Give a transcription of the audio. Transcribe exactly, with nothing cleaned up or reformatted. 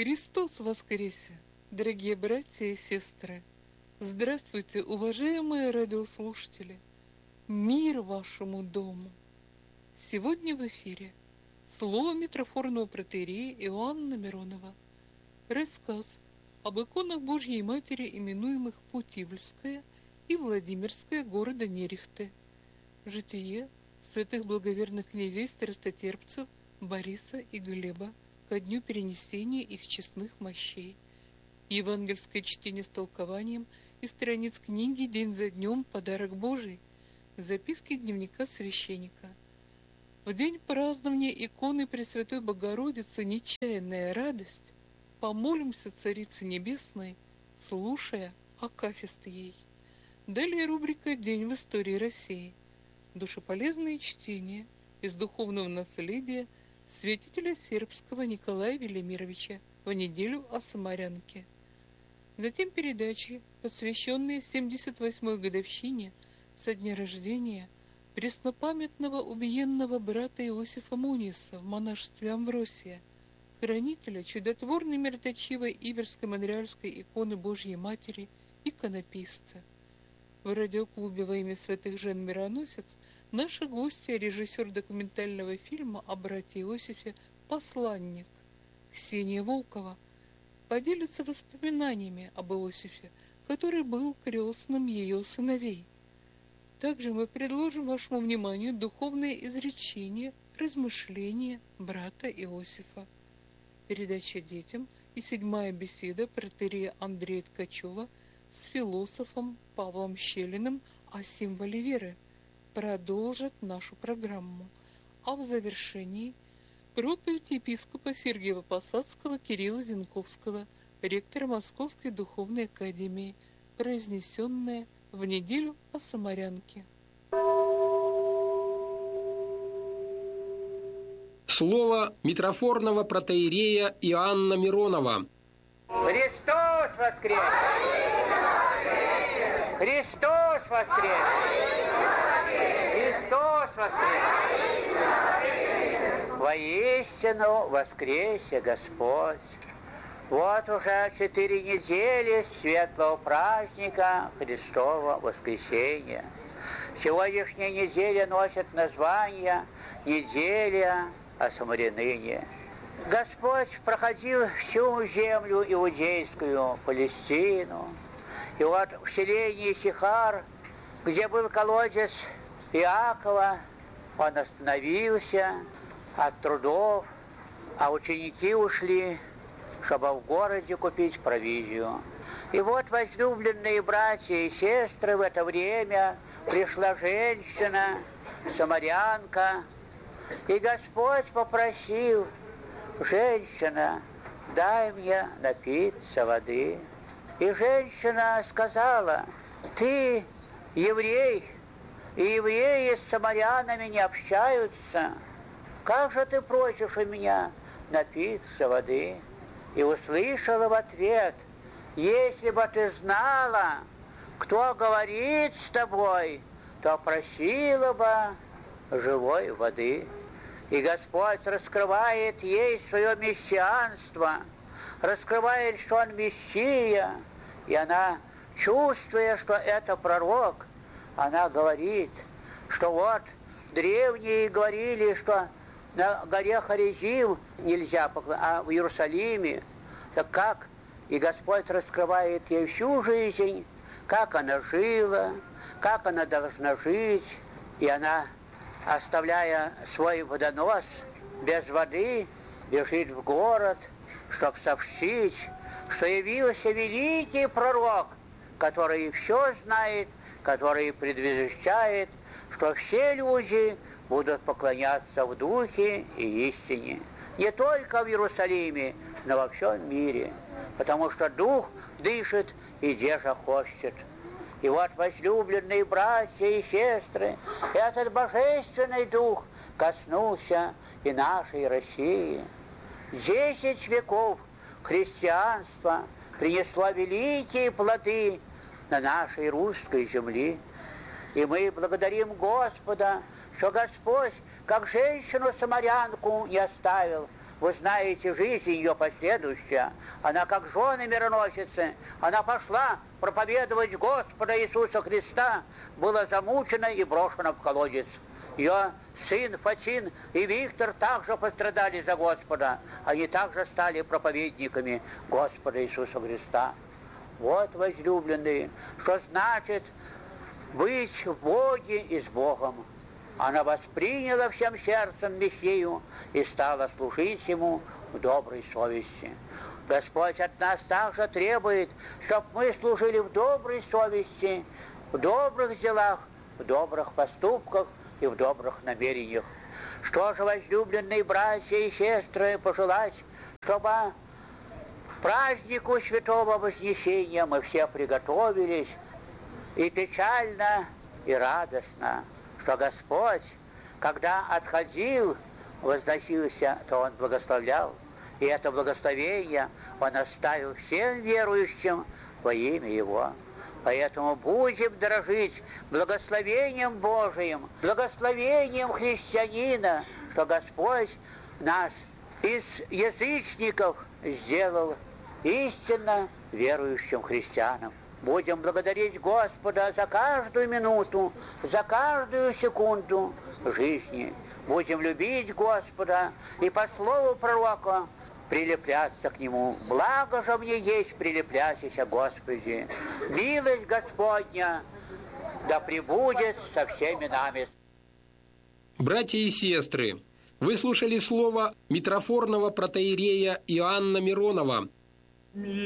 Христос воскресе, дорогие братья и сестры! Здравствуйте, уважаемые радиослушатели! Мир вашему дому! Сегодня в эфире слово митрофорного протоиерея Иоанна Миронова. Рассказ об иконах Божьей Матери, именуемых Путивльская и Владимирская города Нерехты. Житие святых благоверных князей старостотерпцев Бориса и Глеба ко дню перенесения их честных мощей. Евангельское чтение с толкованием из страниц книги «День за днем. Подарок Божий». Записки дневника священника. В день празднования иконы Пресвятой Богородицы «Нечаянная радость» помолимся Царице Небесной, слушая акафист ей. Далее рубрика «День в истории России». Душеполезные чтения из духовного наследия святителя сербского Николая Велимировича в неделю о Самарянке. Затем передачи, посвященные семьдесят восьмой годовщине со дня рождения преснопамятного убиенного брата Иосифа Муниса в монашестве Амвросия, хранителя чудотворной мироточивой Иверской Монреальской иконы Божьей Матери, иконописца. В радиоклубе «Во имя святых жен Мироносец» наши гости, режиссер документального фильма о брате Иосифе «Посланник» Ксения Волкова, поделится воспоминаниями об Иосифе, который был крестным ее сыновей. Также мы предложим вашему вниманию духовное изречение, размышления брата Иосифа. Передача детям и седьмая беседа протоиерея Андрея Ткачева с философом Павлом Щелиным о символе веры продолжат нашу программу, а в завершении проповедь епископа Сергиево-Посадского Кирилла Зинковского, ректора Московской духовной академии, произнесенная в неделю о Самарянке. Слово митрофорного протоиерея Иоанна Миронова. Христос воскрес! Христос воскрес! Христос воскрес! Воистину воскресе Господь! Вот уже четыре недели светлого праздника Христова воскресения. Сегодняшняя неделя носит название «Неделя о Самарянине». Господь проходил всю землю иудейскую, Палестину. И вот в селении Сихар, где был колодец Иакова, он остановился от трудов, а ученики ушли, чтобы в городе купить провизию. И вот, возлюбленные братья и сестры, в это время пришла женщина, самарянка, и Господь попросил: «Женщина, дай мне напиться воды». И женщина сказала: «Ты еврей, и евреи с самарянами не общаются. Как же ты просишь у меня напиться воды?» И услышала в ответ: «Если бы ты знала, кто говорит с тобой, то просила бы живой воды». И Господь раскрывает ей свое мессианство, раскрывает, что Он Мессия, и она, чувствуя, что это пророк, она говорит, что вот древние говорили, что на горе Хорезим нельзя поклоняться, а в Иерусалиме. Так как? И Господь раскрывает ей всю жизнь, как она жила, как она должна жить, и она, оставляя свой водонос без воды, бежит в город, чтобы сообщить, что явился великий пророк, который все знает, который предвещает, что все люди будут поклоняться в духе и истине. Не только в Иерусалиме, но во всем мире. Потому что дух дышит и держа хочет. И вот, возлюбленные братья и сестры, этот божественный дух коснулся и нашей России. Десять веков христианства принесло великие плоды на нашей русской земле. И мы благодарим Господа, что Господь, как женщину-самарянку, не оставил вы знаете, жизнь ее последующая. Она, как жены мироносицы, она пошла проповедовать Господа Иисуса Христа, была замучена и брошена в колодец. Ее сын Фатин и Виктор также пострадали за Господа. Они также стали проповедниками Господа Иисуса Христа. Вот, возлюбленные, что значит быть в Боге и с Богом. Она восприняла всем сердцем Мессию и стала служить Ему в доброй совести. Господь от нас также требует, чтобы мы служили в доброй совести, в добрых делах, в добрых поступках и в добрых намерениях. Что же, возлюбленные братья и сестры, пожелать, чтобы к празднику Святого Вознесения мы все приготовились и печально, и радостно, что Господь, когда отходил, возносился, то Он благословлял. И это благословение Он оставил всем верующим во имя Его. Поэтому будем дорожить благословением Божиим, благословением христианина, что Господь нас из язычников сделал истинно верующим христианам. Будем благодарить Господа за каждую минуту, за каждую секунду жизни. Будем любить Господа и по слову пророка прилепляться к Нему. Благо же мне есть прилепляться, Господи. Милость Господня да пребудет со всеми нами. Братья и сестры, вы слушали слово митрофорного протоиерея Иоанна Миронова.